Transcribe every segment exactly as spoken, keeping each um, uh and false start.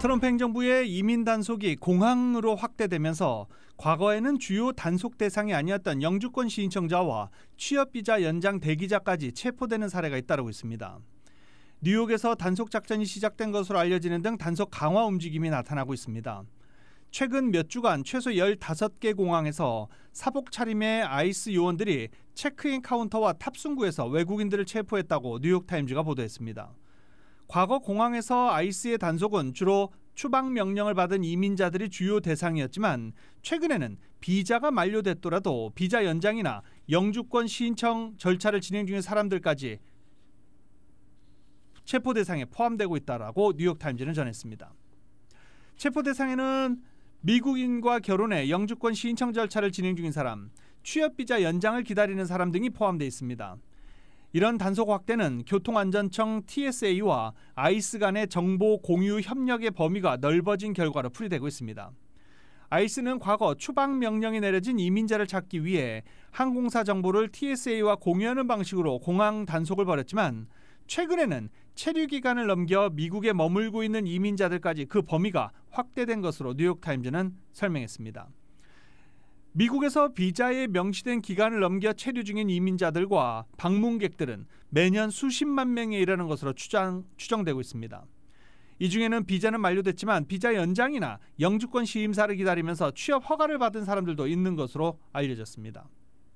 트럼프 행정부의 이민 단속이 공항으로 확대되면서 과거에는 주요 단속 대상이 아니었던 영주권 신청자와 취업비자 연장 대기자까지 체포되는 사례가 잇따르고 있습니다. 뉴욕에서 단속 작전이 시작된 것으로 알려지는 등 단속 강화 움직임이 나타나고 있습니다. 최근 몇 주간 최소 열다섯 개 공항에서 사복 차림의 아이스 요원들이 체크인 카운터와 탑승구에서 외국인들을 체포했다고 뉴욕타임즈가 보도했습니다. 과거 공항에서 아이스의 단속은 주로 추방 명령을 받은 이민자들이 주요 대상이었지만 최근에는 비자가 만료됐더라도 비자 연장이나 영주권 신청 절차를 진행 중인 사람들까지 체포 대상에 포함되고 있다라고 뉴욕타임즈는 전했습니다. 체포 대상에는 미국인과 결혼해 영주권 신청 절차를 진행 중인 사람, 취업비자 연장을 기다리는 사람 등이 포함되어 있습니다. 이런 단속 확대는 교통안전청 티에스에이와 아이스 간의 정보 공유 협력의 범위가 넓어진 결과로 풀이되고 있습니다. 아이스는 과거 추방 명령이 내려진 이민자를 찾기 위해 항공사 정보를 티에스에이와 공유하는 방식으로 공항 단속을 벌였지만 최근에는 체류 기간을 넘겨 미국에 머물고 있는 이민자들까지 그 범위가 확대된 것으로 뉴욕타임즈는 설명했습니다. 미국에서 비자에 명시된 기간을 넘겨 체류 중인 이민자들과 방문객들은 매년 수십만 명에 이르는 것으로 추정, 추정되고 있습니다. 이 중에는 비자는 만료됐지만 비자 연장이나 영주권 시임사를 기다리면서 취업 허가를 받은 사람들도 있는 것으로 알려졌습니다.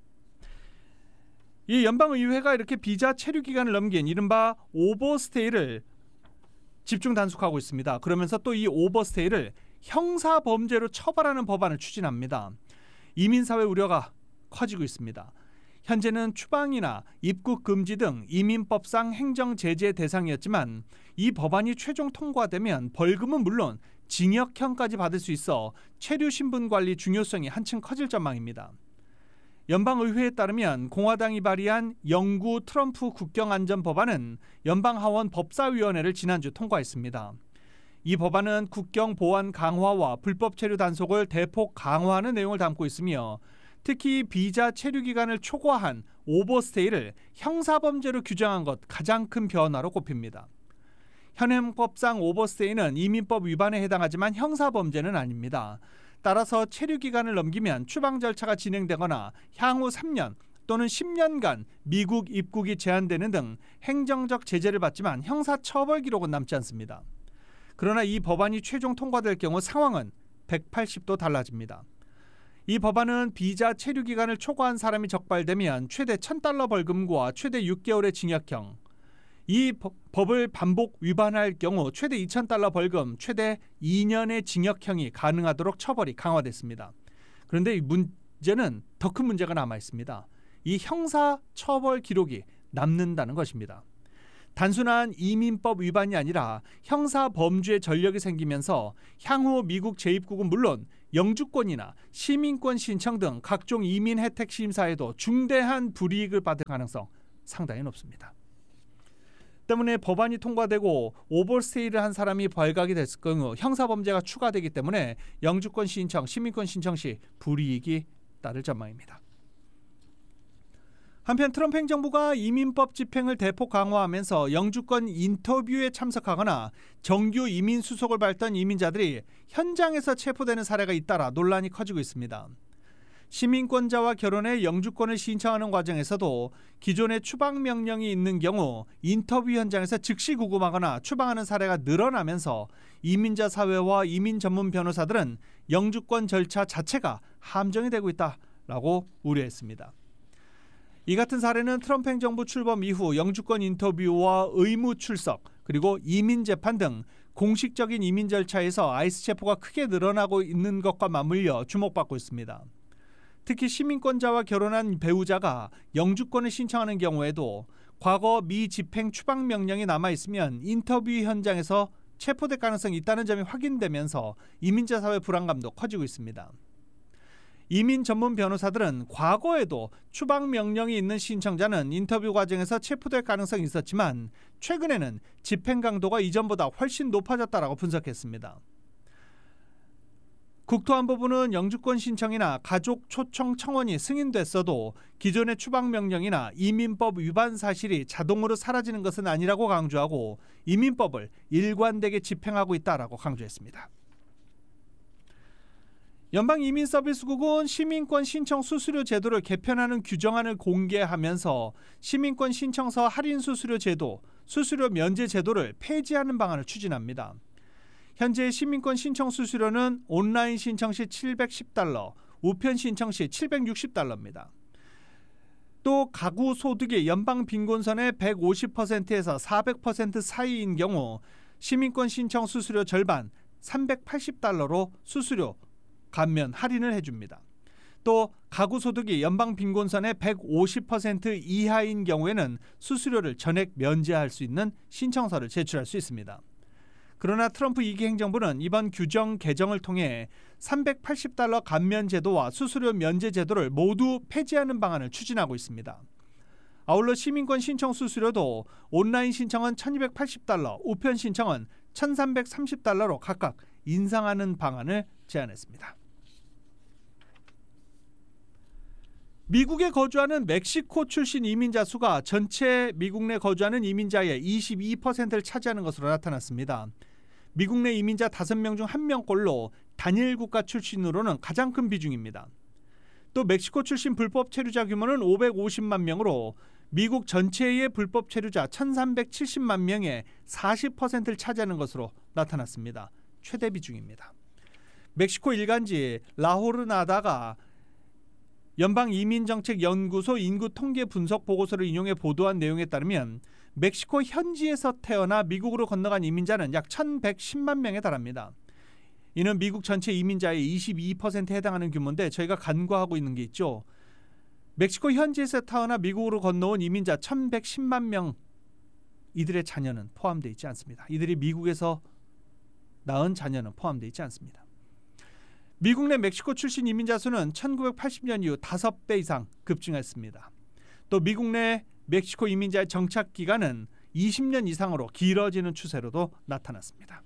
이 연방의회가 이렇게 비자 체류 기간을 넘긴 이른바 오버스테이를 집중 단속하고 있습니다. 그러면서 또 이 오버스테이를 형사범죄로 처벌하는 법안을 추진합니다. 이민사회 우려가 커지고 있습니다. 현재는 추방이나 입국 금지 등 이민법상 행정 제재 대상이었지만 이 법안이 최종 통과되면 벌금은 물론 징역형까지 받을 수 있어 체류 신분 관리 중요성이 한층 커질 전망입니다. 연방의회에 따르면 공화당이 발의한 영구 트럼프 국경안전 법안은 연방하원 법사위원회를 지난주 통과했습니다. 이 법안은 국경 보안 강화와 불법 체류 단속을 대폭 강화하는 내용을 담고 있으며 특히 비자 체류 기간을 초과한 오버스테이를 형사범죄로 규정한 것 가장 큰 변화로 꼽힙니다. 현행법상 오버스테이는 이민법 위반에 해당하지만 형사범죄는 아닙니다. 따라서 체류 기간을 넘기면 추방 절차가 진행되거나 향후 삼 년 또는 십 년간 미국 입국이 제한되는 등 행정적 제재를 받지만 형사처벌 기록은 남지 않습니다. 그러나 이 법안이 최종 통과될 경우 상황은 백팔십 도 달라집니다. 이 법안은 비자 체류 기간을 초과한 사람이 적발되면 최대 천 달러 벌금과 최대 육 개월의 징역형, 이 법을 반복 위반할 경우 최대 이천 달러 벌금, 최대 이 년의 징역형이 가능하도록 처벌이 강화됐습니다. 그런데 이 문제는 더 큰 문제가 남아 있습니다. 이 형사 처벌 기록이 남는다는 것입니다. 단순한 이민법 위반이 아니라 형사 범죄 전력이 생기면서 향후 미국 재입국은 물론 영주권이나 시민권 신청 등 각종 이민 혜택 심사에도 중대한 불이익을 받을 가능성 상당히 높습니다. 때문에 법안이 통과되고 오버스테이를 한 사람이 발각이 됐을 경우 형사범죄가 추가되기 때문에 영주권 신청, 시민권 신청 시 불이익이 따를 전망입니다. 한편 트럼프 행정부가 이민법 집행을 대폭 강화하면서 영주권 인터뷰에 참석하거나 정규 이민 수속을 밟던 이민자들이 현장에서 체포되는 사례가 잇따라 논란이 커지고 있습니다. 시민권자와 결혼해 영주권을 신청하는 과정에서도 기존의 추방 명령이 있는 경우 인터뷰 현장에서 즉시 구금하거나 추방하는 사례가 늘어나면서 이민자 사회와 이민 전문 변호사들은 영주권 절차 자체가 함정이 되고 있다라고 우려했습니다. 이 같은 사례는 트럼프 행정부 출범 이후 영주권 인터뷰와 의무 출석 그리고 이민 재판 등 공식적인 이민 절차에서 아이스 체포가 크게 늘어나고 있는 것과 맞물려 주목받고 있습니다. 특히 시민권자와 결혼한 배우자가 영주권을 신청하는 경우에도 과거 미 집행 추방 명령이 남아있으면 인터뷰 현장에서 체포될 가능성이 있다는 점이 확인되면서 이민자 사회 불안감도 커지고 있습니다. 이민 전문 변호사들은 과거에도 추방 명령이 있는 신청자는 인터뷰 과정에서 체포될 가능성이 있었지만 최근에는 집행 강도가 이전보다 훨씬 높아졌다라고 분석했습니다. 국토안보부는 영주권 신청이나 가족 초청 청원이 승인됐어도 기존의 추방명령이나 이민법 위반 사실이 자동으로 사라지는 것은 아니라고 강조하고 이민법을 일관되게 집행하고 있다라고 강조했습니다. 연방이민서비스국은 시민권 신청 수수료 제도를 개편하는 규정안을 공개하면서 시민권 신청서 할인 수수료 제도, 수수료 면제 제도를 폐지하는 방안을 추진합니다. 현재 시민권 신청 수수료는 온라인 신청 시 칠백십 달러, 우편 신청 시 칠백육십 달러입니다. 또 가구 소득이 연방 빈곤선의 백오십 퍼센트에서 사백 퍼센트 사이인 경우 시민권 신청 수수료 절반 삼백팔십 달러로 수수료 감면 할인을 해줍니다. 또 가구 소득이 연방 빈곤선의 백오십 퍼센트 이하인 경우에는 수수료를 전액 면제할 수 있는 신청서를 제출할 수 있습니다. 그러나 트럼프 이 기 행정부는 이번 규정 개정을 통해 삼백팔십 달러 감면 제도와 수수료 면제 제도를 모두 폐지하는 방안을 추진하고 있습니다. 아울러 시민권 신청 수수료도 온라인 신청은 천이백팔십 달러, 우편 신청은 천삼백삼십 달러로 각각 인상하는 방안을 제안했습니다. 미국에 거주하는 멕시코 출신 이민자 수가 전체 미국 내 거주하는 이민자의 이십이 퍼센트를 차지하는 것으로 나타났습니다. 미국 내 이민자 다섯 명 중 한 명꼴로 단일 국가 출신으로는 가장 큰 비중입니다. 또 멕시코 출신 불법 체류자 규모는 오백오십만 명으로 미국 전체의 불법 체류자 천삼백칠십만 명의 사십 퍼센트를 차지하는 것으로 나타났습니다. 최대 비중입니다. 멕시코 일간지 라호르나다가 연방이민정책연구소 인구 통계 분석 보고서를 인용해 보도한 내용에 따르면 멕시코 현지에서 태어나 미국으로 건너간 이민자는 약 천백십만 명에 달합니다. 이는 미국 전체 이민자의 이십이 퍼센트에 해당하는 규모인데 저희가 간과하고 있는 게 있죠. 멕시코 현지에서 태어나 미국으로 건너온 이민자 천백십만 명, 이들의 자녀는 포함되어 있지 않습니다. 이들이 미국에서 낳은 자녀는 포함되어 있지 않습니다. 미국 내 멕시코 출신 이민자 수는 천구백팔십 년 이후 다섯 배 이상 급증했습니다. 또 미국 내 멕시코 이민자의 정착 기간은 이십 년 이상으로 길어지는 추세로도 나타났습니다.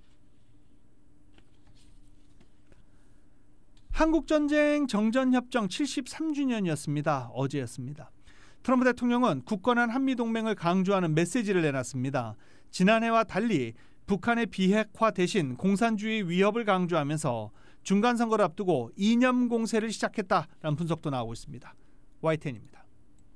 한국전쟁 정전협정 칠십삼 주년이었습니다. 어제였습니다. 트럼프 대통령은 굳건한 한미동맹을 강조하는 메시지를 내놨습니다. 지난해와 달리 북한의 비핵화 대신 공산주의 위협을 강조하면서 중간선거를 앞두고 이념 공세를 시작했다라는 분석도 나오고 있습니다. 와이텐입니다.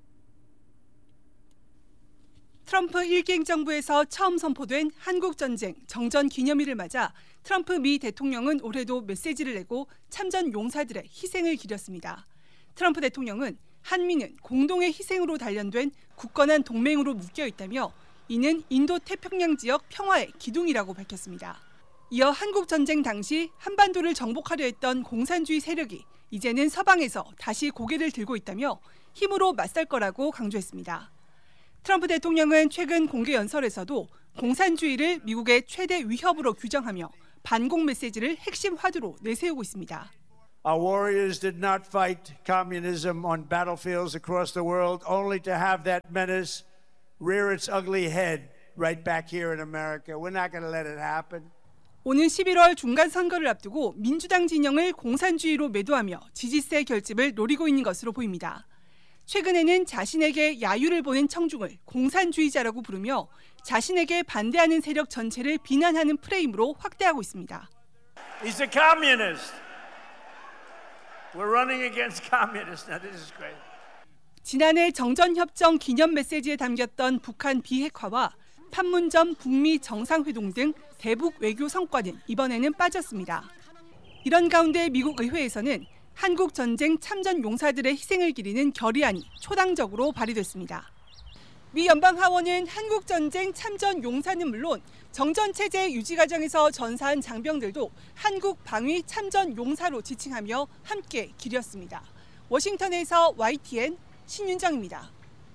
트럼프 일 기 행정부에서 처음 선포된 한국전쟁 정전기념일을 맞아 트럼프 미 대통령은 올해도 메시지를 내고 참전 용사들의 희생을 기렸습니다. 트럼프 대통령은 한미는 공동의 희생으로 단련된 굳건한 동맹으로 묶여 있다며 이는 인도태평양 지역 평화의 기둥이라고 밝혔습니다. 이어 한국전쟁 당시 한반도를 정복하려 했던 공산주의 세력이 이제는 서방에서 다시 고개를 들고 있다며 힘으로 맞설 거라고 강조했습니다. 트럼프 대통령은 최근 공개 연설에서도 공산주의를 미국의 최대 위협으로 규정하며 반공 메시지를 핵심 화두로 내세우고 있습니다. Our warriors did not fight communism on battlefields across the world only to have that menace rear its ugly head right back here in America. We're not going to let it happen. 오는 십일월 중간 선거를 앞두고 민주당 진영을 공산주의로 매도하며 지지세 결집을 노리고 있는 것으로 보입니다. 최근에는 자신에게 야유를 보낸 청중을 공산주의자라고 부르며 자신에게 반대하는 세력 전체를 비난하는 프레임으로 확대하고 있습니다. He's a communist. We're running against communists. Now this is great. 지난해 정전협정 기념 메시지에 담겼던 북한 비핵화와 판문점 북미 정상회동 등 대북 외교 성과는 이번에는 빠졌습니다. 이런 가운데 미국 의회에서는 한국전쟁 참전 용사들의 희생을 기리는 결의안이 초당적으로 발의됐습니다. 미 연방하원은 한국전쟁 참전 용사는 물론 정전체제 유지 과정에서 전사한 장병들도 한국 방위 참전 용사로 지칭하며 함께 기렸습니다. 워싱턴에서 와이티엔 신윤정입니다.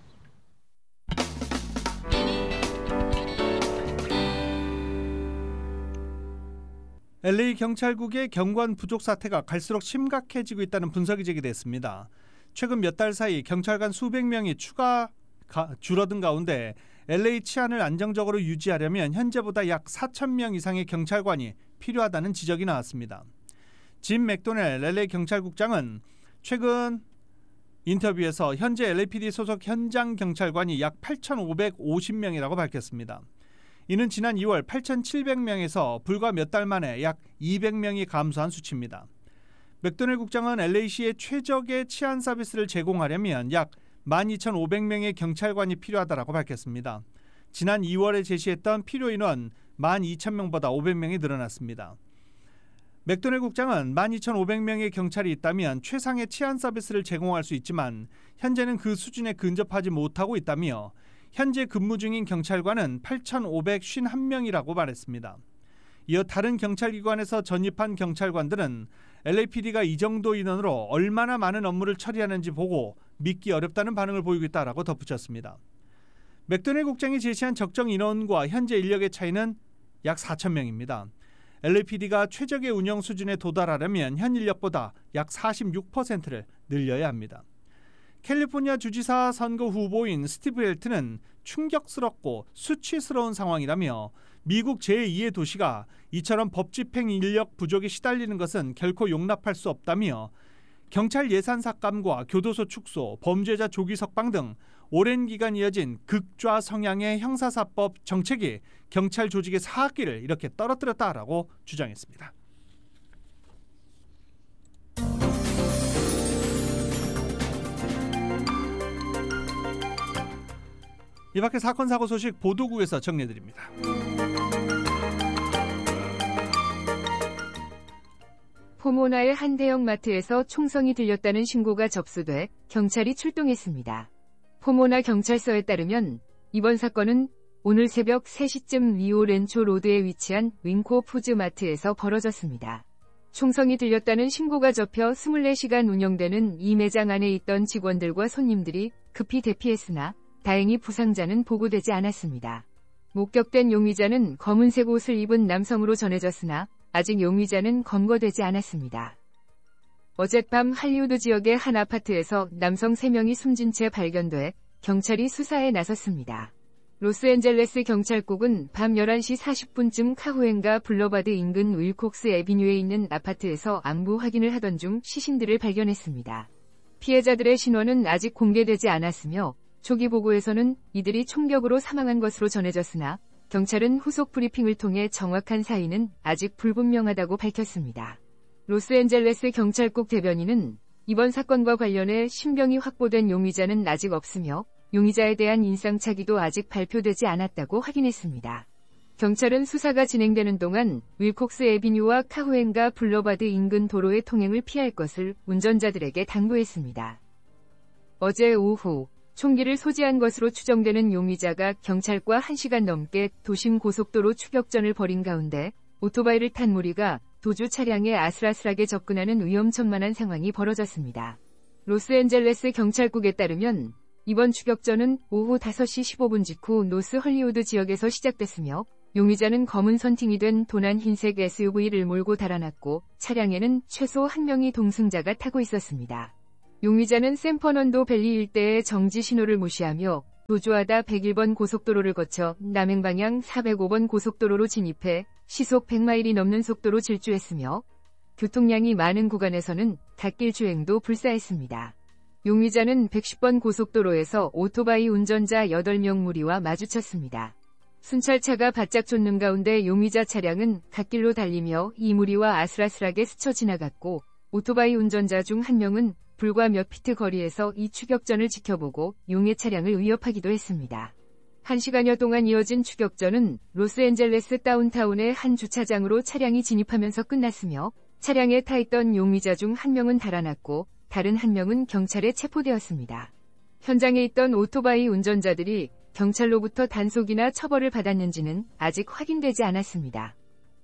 엘에이 경찰국의 경관 부족 사태가 갈수록 심각해지고 있다는 분석이 제기됐습니다. 최근 몇 달 사이 경찰관 수백 명이 추가 가, 줄어든 가운데 엘에이 치안을 안정적으로 유지하려면 현재보다 약 사천 명 이상의 경찰관이 필요하다는 지적이 나왔습니다. 짐 맥도넬 엘에이 경찰국장은 최근 인터뷰에서 현재 엘에이피디 소속 현장 경찰관이 약 팔천오백오십 명이라고 밝혔습니다. 이는 지난 이월 팔천칠백 명에서 불과 몇 달 만에 약 이백 명이 감소한 수치입니다. 맥도넬 국장은 엘에이시에 최적의 치안 서비스를 제공하려면 약 만 이천오백 명의 경찰관이 필요하다고 밝혔습니다. 지난 이월에 제시했던 필요 인원 만 이천 명보다 오백 명이 늘어났습니다. 맥도넬 국장은 만 이천오백 명의 경찰이 있다면 최상의 치안 서비스를 제공할 수 있지만 현재는 그 수준에 근접하지 못하고 있다며 현재 근무 중인 경찰관은 팔천오백오십일 명이라고 말했습니다. 이어 다른 경찰기관에서 전입한 경찰관들은 엘에이피디가 이 정도 인원으로 얼마나 많은 업무를 처리하는지 보고 믿기 어렵다는 반응을 보이고 있다고 덧붙였습니다. 맥도넬 국장이 제시한 적정 인원과 현재 인력의 차이는 약 사천 명입니다. 엘에이피디가 최적의 운영 수준에 도달하려면 현 인력보다 약 사십육 퍼센트를 늘려야 합니다. 캘리포니아 주지사 선거 후보인 스티브 헬트는 충격스럽고 수치스러운 상황이라며 미국 제이의 도시가 이처럼 법 집행 인력 부족에 시달리는 것은 결코 용납할 수 없다며 경찰 예산 삭감과 교도소 축소, 범죄자 조기 석방 등 오랜 기간 이어진 극좌 성향의 형사사법 정책이 경찰 조직의 사학기를 이렇게 떨어뜨렸다라고 주장했습니다. 이 밖에 사건 사고 소식 보도국에서 정리해드립니다. 포모나의 한 대형 마트에서 총성이 들렸다는 신고가 접수돼 경찰이 출동했습니다. 포모나 경찰서에 따르면 이번 사건은 오늘 새벽 세 시쯤 위오렌초 로드에 위치한 윙코 푸즈 마트에서 벌어졌습니다. 총성이 들렸다는 신고가 접혀 이십사 시간 운영되는 이 매장 안에 있던 직원들과 손님들이 급히 대피했으나 다행히 부상자는 보고되지 않았습니다. 목격된 용의자는 검은색 옷을 입은 남성으로 전해졌으나 아직 용의자는 검거되지 않았습니다. 어젯밤 할리우드 지역의 한 아파트에서 남성 세 명이 숨진 채 발견돼 경찰이 수사에 나섰습니다. 로스앤젤레스 경찰국은 밤 열한 시 사십 분쯤 카후엔가 블러바드 인근 윌콕스 애비뉴에 있는 아파트에서 안부 확인을 하던 중 시신들을 발견했습니다. 피해자들의 신원은 아직 공개되지 않았으며 초기 보고에서는 이들이 총격으로 사망한 것으로 전해졌으나 경찰은 후속 브리핑을 통해 정확한 사인은 아직 불분명하다고 밝혔습니다. 로스앤젤레스 경찰국 대변인은 이번 사건과 관련해 신병이 확보된 용의자는 아직 없으며 용의자에 대한 인상착의도 아직 발표되지 않았다고 확인했습니다. 경찰은 수사가 진행되는 동안 윌콕스 애비뉴와 카후엔가 블러바드 인근 도로의 통행을 피할 것을 운전자들에게 당부했습니다. 어제 오후 총기를 소지한 것으로 추정되는 용의자가 경찰과 한 시간 넘게 도심 고속도로 추격전을 벌인 가운데 오토바이를 탄 무리가 도주 차량에 아슬아슬하게 접근하는 위험천만한 상황이 벌어졌습니다. 로스앤젤레스 경찰국에 따르면 이번 추격전은 오후 다섯 시 십오 분 직후 노스 헐리우드 지역에서 시작됐으며 용의자는 검은 선팅이 된 도난 흰색 에스유브이를 몰고 달아났고 차량에는 최소 한 명의 동승자가 타고 있었습니다. 용의자는 샌퍼넌도 밸리 일대의 정지 신호를 무시하며 도주하다 백일 번 고속도로를 거쳐 남행방향 사백오 번 고속도로로 진입해 시속 백 마일이 넘는 속도로 질주했으며 교통량이 많은 구간에서는 갓길 주행도 불사했습니다. 용의자는 백십 번 고속도로에서 오토바이 운전자 여덟 명 무리와 마주쳤습니다. 순찰차가 바짝 쫓는 가운데 용의자 차량은 갓길로 달리며 이 무리와 아슬아슬하게 스쳐 지나갔고 오토바이 운전자 중 한 명은 불과 몇 피트 거리에서 이 추격전을 지켜보고 용의 차량을 위협하기도 했습니다. 한 시간여 동안 이어진 추격전은 로스앤젤레스 다운타운의 한 주차장으로 차량이 진입하면서 끝났으며 차량에 타 있던 용의자 중 한 명은 달아났고 다른 한 명은 경찰에 체포되었습니다. 현장에 있던 오토바이 운전자들이 경찰로부터 단속이나 처벌을 받았는지는 아직 확인되지 않았습니다.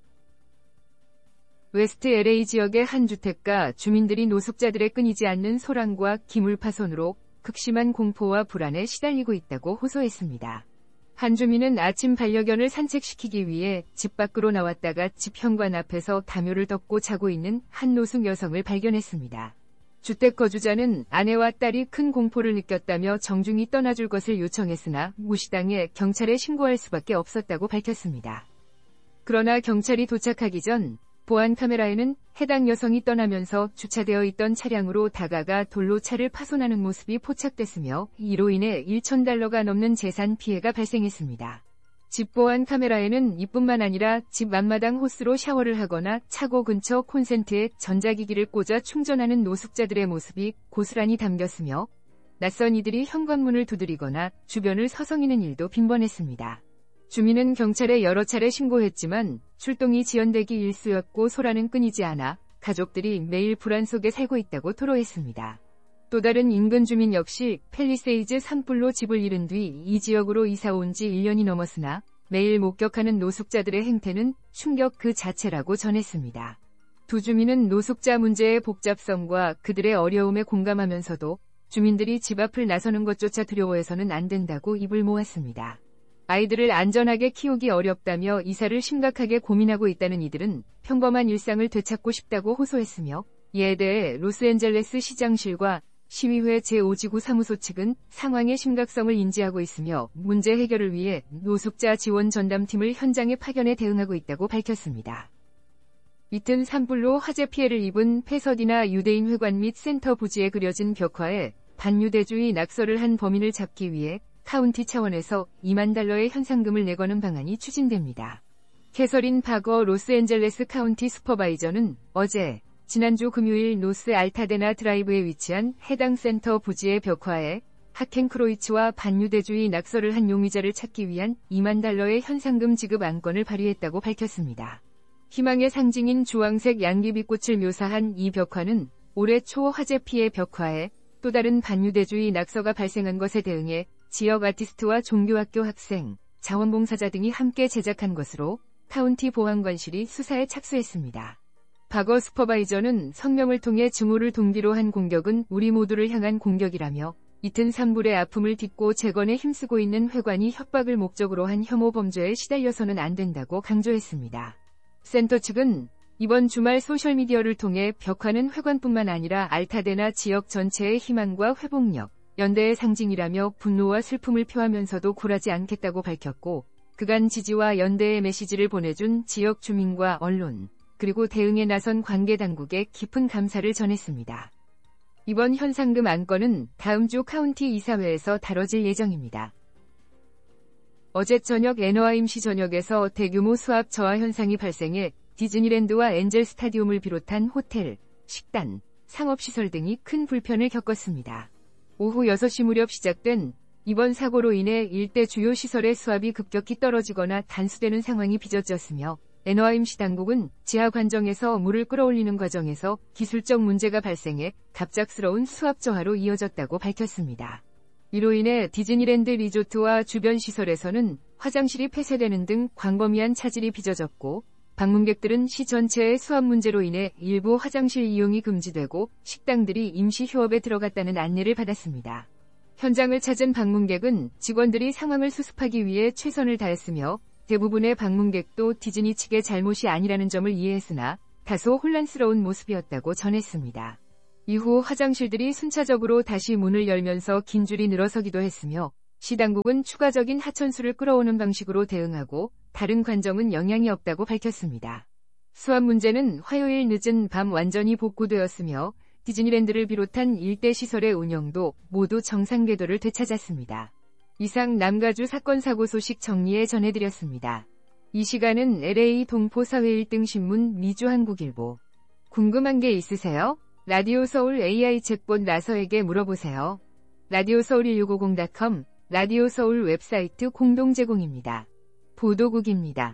웨스트 엘에이 지역의 한 주택가 주민들이 노숙자들의 끊이지 않는 소란과 기물 파손으로 극심한 공포와 불안에 시달리고 있다고 호소했습니다. 한 주민은 아침 반려견을 산책시키기 위해 집 밖으로 나왔다가 집 현관 앞에서 담요를 덮고 자고 있는 한 노숙 여성을 발견했습니다. 주택 거주자는 아내와 딸이 큰 공포를 느꼈다며 정중히 떠나줄 것을 요청했으나 무시당해 경찰에 신고할 수밖에 없었다고 밝혔습니다. 그러나 경찰이 도착하기 전 보안 카메라에는 해당 여성이 떠나면서 주차되어 있던 차량으로 다가가 돌로 차를 파손하는 모습이 포착됐으며 이로 인해 천 달러가 넘는 재산 피해가 발생했습니다. 집 보안 카메라에는 이뿐만 아니라 집 앞마당 호스로 샤워를 하거나 차고 근처 콘센트에 전자기기를 꽂아 충전하는 노숙자들의 모습이 고스란히 담겼으며 낯선 이들이 현관문을 두드리거나 주변을 서성이는 일도 빈번했습니다. 주민은 경찰에 여러 차례 신고했지만 출동이 지연되기 일쑤였고 소란은 끊이지 않아 가족들이 매일 불안 속에 살고 있다고 토로했습니다. 또 다른 인근 주민 역시 팰리세이즈 산불로 집을 잃은 뒤 이 지역으로 이사 온 지 일 년이 넘었으나 매일 목격하는 노숙자들의 행태는 충격 그 자체라고 전했습니다. 두 주민은 노숙자 문제의 복잡성과 그들의 어려움에 공감하면서도 주민들이 집 앞을 나서는 것조차 두려워해서는 안 된다고 입을 모았습니다. 아이들을 안전하게 키우기 어렵다며 이사를 심각하게 고민하고 있다는 이들은 평범한 일상을 되찾고 싶다고 호소했으며 이에 대해 로스앤젤레스 시장실과 시위회 제오 지구 사무소 측은 상황의 심각성을 인지하고 있으며 문제 해결을 위해 노숙자 지원 전담팀을 현장에 파견해 대응하고 있다고 밝혔습니다. 이틀 산불로 화재 피해를 입은 패서디나 유대인 회관 및 센터 부지에 그려진 벽화에 반유대주의 낙서를 한 범인을 잡기 위해 카운티 차원에서 이만 달러의 현상금을 내거는 방안이 추진됩니다. 캐서린 바거 로스앤젤레스 카운티 슈퍼바이저는 어제 지난주 금요일 노스 알타데나 드라이브에 위치한 해당 센터 부지의 벽화에 하켄크로이츠와 반유대주의 낙서를 한 용의자를 찾기 위한 이만 달러의 현상금 지급 안건을 발의했다고 밝혔습니다. 희망의 상징인 주황색 양귀비꽃을 묘사한 이 벽화는 올해 초 화재 피해 벽화에 또 다른 반유대주의 낙서가 발생한 것에 대응해 지역 아티스트와 종교학교 학생, 자원봉사자 등이 함께 제작한 것으로 카운티 보안관실이 수사에 착수했습니다. 바거 슈퍼바이저는 성명을 통해 증오를 동기로 한 공격은 우리 모두를 향한 공격이라며 이튼 산불의 아픔을 딛고 재건에 힘쓰고 있는 회관이 협박을 목적으로 한 혐오 범죄에 시달려서는 안 된다고 강조했습니다. 센터 측은 이번 주말 소셜미디어를 통해 벽화는 회관뿐만 아니라 알타데나 지역 전체의 희망과 회복력, 연대의 상징이라며 분노와 슬픔을 표하면서도 굴하지 않겠다고 밝혔고 그간 지지와 연대의 메시지를 보내준 지역 주민과 언론, 그리고 대응에 나선 관계당국에 깊은 감사를 전했습니다. 이번 현상금 안건은 다음 주 카운티 이사회에서 다뤄질 예정입니다. 어제 저녁 애너하임시 전역에서 대규모 수압 저하 현상이 발생해 디즈니랜드와 엔젤 스타디움을 비롯한 호텔, 식단, 상업시설 등이 큰 불편을 겪었습니다. 오후 여섯 시 무렵 시작된 이번 사고로 인해 일대 주요 시설의 수압이 급격히 떨어지거나 단수되는 상황이 빚어졌으며 애너하임시 당국은 지하 관정에서 물을 끌어올리는 과정에서 기술적 문제가 발생해 갑작스러운 수압 저하로 이어졌다고 밝혔습니다. 이로 인해 디즈니랜드 리조트와 주변 시설에서는 화장실이 폐쇄되는 등 광범위한 차질이 빚어졌고 방문객들은 시 전체의 수압 문제로 인해 일부 화장실 이용이 금지되고 식당들이 임시 휴업에 들어갔다는 안내를 받았습니다. 현장을 찾은 방문객은 직원들이 상황을 수습하기 위해 최선을 다했으며 대부분의 방문객도 디즈니 측의 잘못이 아니라는 점을 이해했으나 다소 혼란스러운 모습이었다고 전했습니다. 이후 화장실들이 순차적으로 다시 문을 열면서 긴 줄이 늘어서기도 했으며 시 당국은 추가적인 하천수를 끌어오는 방식으로 대응하고 다른 관정은 영향이 없다고 밝혔습니다. 수압 문제는 화요일 늦은 밤 완전히 복구되었으며 디즈니랜드를 비롯한 일대 시설의 운영도 모두 정상 궤도를 되찾았습니다. 이상 남가주 사건 사고 소식 정리해 전해드렸습니다. 이 시간은 엘에이 동포사회 일 등 신문 미주한국일보. 궁금한 게 있으세요? 라디오 서울 에이아이 챗봇 나서에게 물어보세요. 라디오 서울 일육오공 닷컴, 라디오 서울 웹사이트 공동 제공입니다. 보도국입니다.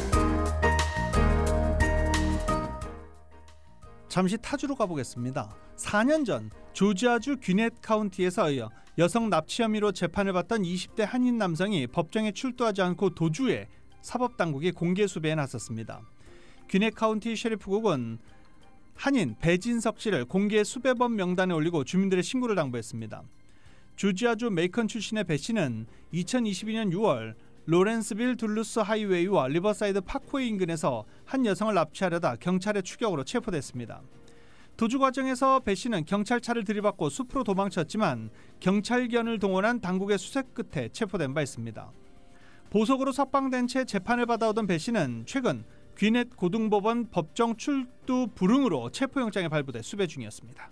잠시 타주로 가보겠습니다. 사 년 전 조지아주 귀넷 카운티에서 여성 납치 혐의로 재판을 받던 이십 대 한인 남성이 법정에 출두하지 않고 도주해 사법당국이 공개 수배에 나섰습니다. 귀넷 카운티 셰리프국은 한인 배진석 씨를 공개 수배범 명단에 올리고 주민들의 신고를 당부했습니다. 조지아주 메이컨 출신의 배 씨는 이천이십이 년 유월 로렌스빌 둘루스 하이웨이와 리버사이드 파크웨이 인근에서 한 여성을 납치하려다 경찰의 추격으로 체포됐습니다. 도주 과정에서 배 씨는 경찰차를 들이받고 숲으로 도망쳤지만 경찰견을 동원한 당국의 수색 끝에 체포된 바 있습니다. 보석으로 석방된 채 재판을 받아오던 배 씨는 최근 귀넷 고등법원 법정 출두 불응으로 체포영장이 발부돼 수배 중이었습니다.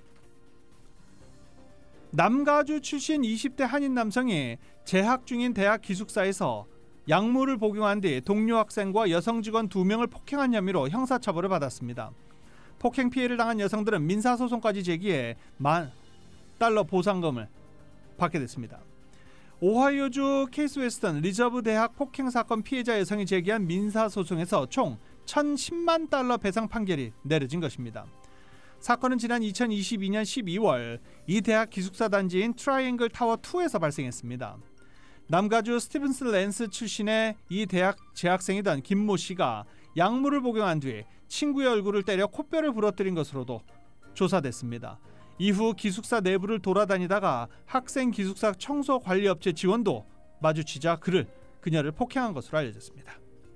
남가주 출신 이십 대 한인 남성이 재학 중인 대학 기숙사에서 약물을 복용한 뒤 동료 학생과 여성 직원 두 명을 폭행한 혐의로 형사처벌을 받았습니다. 폭행 피해를 당한 여성들은 민사소송까지 제기해 만 달러 보상금을 받게 됐습니다. 오하이오주 케이스 웨스턴 리저브 대학 폭행 사건 피해자 여성이 제기한 민사소송에서 총 천십만 달러 배상 판결이 내려진 것입니다. 사건은 지난 이천이십이년 십이월 이 대학 기숙사 단지인 트라이앵글 타워 이에서 발생했습니다. 남가주 스티븐스 랜스 출신의 이 대학 재학생이던 김모 씨가 약물을 복용한 뒤 친구의 얼굴을 때려 콧뼈를 부러뜨린 것으로도 조사됐습니다. 이후 기숙사 내부를 돌아다니다가 학생 기숙사 청소 관리 업체 직원도 마주치자 그를 그녀를 폭행한 것으로 알려졌습니다.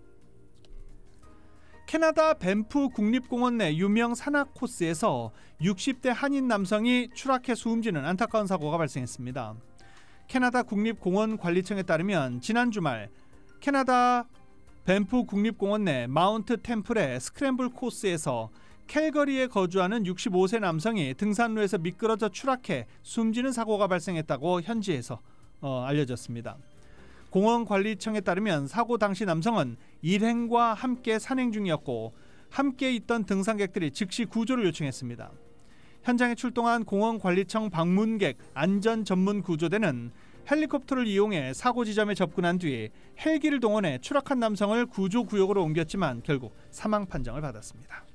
캐나다 밴프 국립공원 내 유명 산악 코스에서 육십 대 한인 남성이 추락해 숨지는 안타까운 사고가 발생했습니다. 캐나다 국립공원관리청에 따르면 지난 주말 캐나다 밴프 국립공원 내 마운트 템플의 스크램블 코스에서 캘거리에 거주하는 육십오 세 남성이 등산로에서 미끄러져 추락해 숨지는 사고가 발생했다고 현지에서 어, 알려졌습니다. 공원관리청에 따르면 사고 당시 남성은 일행과 함께 산행 중이었고 함께 있던 등산객들이 즉시 구조를 요청했습니다. 현장에 출동한 공원관리청 방문객 안전전문구조대는 헬리콥터를 이용해 사고 지점에 접근한 뒤 헬기를 동원해 추락한 남성을 구조구역으로 옮겼지만 결국 사망 판정을 받았습니다.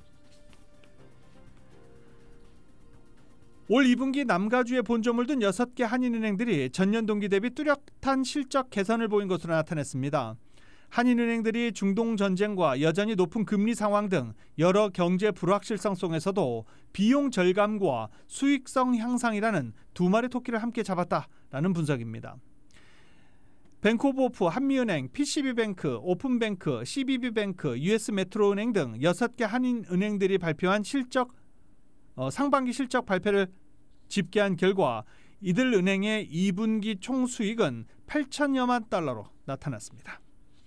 올 이 분기 남가주에 본점을 둔 여섯 개 한인은행들이 전년 동기 대비 뚜렷한 실적 개선을 보인 것으로 나타났습니다. 한인은행들이 중동 전쟁과 여전히 높은 금리 상황 등 여러 경제 불확실성 속에서도 비용 절감과 수익성 향상이라는 두 마리 토끼를 함께 잡았다라는 분석입니다. 뱅크 오브 오프, 한미은행, 피씨비뱅크, 오픈뱅크, 씨비비뱅크, 유에스메트로은행 등 여섯 개 한인은행들이 발표한 실적 어, 상반기 실적 발표를 집계한 결과 이들 은행의 이 분기 총 수익은 팔천여만 달러로 나타났습니다.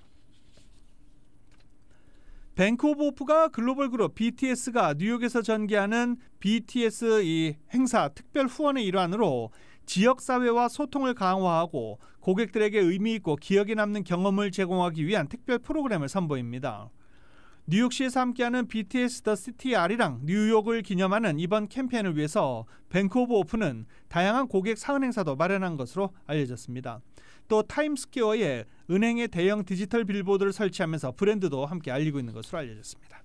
뱅크 오브 오프가 글로벌 그룹 비티에스가 뉴욕에서 전개하는 비티에스 이 행사 특별 후원의 일환으로 지역사회와 소통을 강화하고 고객들에게 의미 있고 기억에 남는 경험을 제공하기 위한 특별 프로그램을 선보입니다. 뉴욕시에서 함께하는 비티에스 더 시티 아리랑 뉴욕을 기념하는 이번 캠페인을 위해서 뱅크 오브 오프는 다양한 고객 사은 행사도 마련한 것으로 알려졌습니다. 또 타임스퀘어에 은행의 대형 디지털 빌보드를 설치하면서 브랜드도 함께 알리고 있는 것으로 알려졌습니다.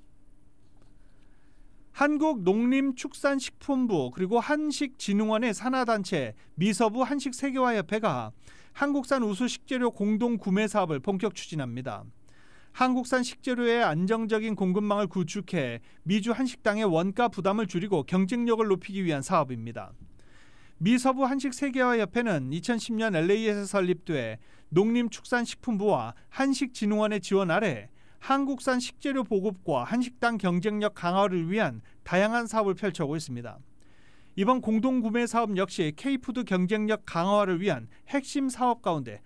한국농림축산식품부 그리고 한식진흥원의 산하단체 미서부 한식세계화협회가 한국산 우수 식재료 공동 구매 사업을 본격 추진합니다. 한국산 식재료의 안정적인 공급망을 구축해 미주 한식당의 원가 부담을 줄이고 경쟁력을 높이기 위한 사업입니다. 미서부 한식세계화협회는 이천십 년 엘에이에서 설립돼 농림축산식품부와 한식진흥원의 지원 아래 한국산 식재료 보급과 한식당 경쟁력 강화를 위한 다양한 사업을 펼쳐오고 있습니다. 이번 공동구매 사업 역시 K푸드 경쟁력 강화를 위한 핵심 사업 가운데